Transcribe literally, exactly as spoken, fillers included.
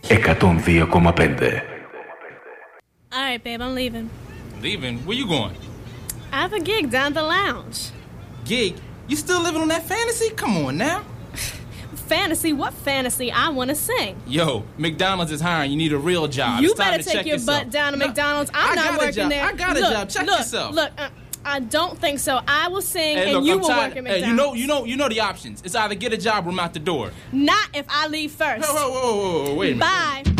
εκατόν δύο κόμμα πέντε. Alright, babe, I'm leaving. Leaving? Where you going? I have a gig down at the lounge. Gig? You still living on that fantasy? Come on now. Fantasy? What fantasy? I want to sing. Yo, McDonald's is hiring. You need a real job. You it's time better to take check your yourself. butt down to no, McDonald's. I'm I not got working a job. there. I got a look, job. Check look, yourself. Look, uh, I don't think so. I will sing hey, and look, you I'm will tired. work at McDonald's. Hey, you know, you know, you know the options. It's either get a job or I'm out the door. Not if I leave first. Whoa, whoa, whoa, whoa, whoa, wait a minute. Bye.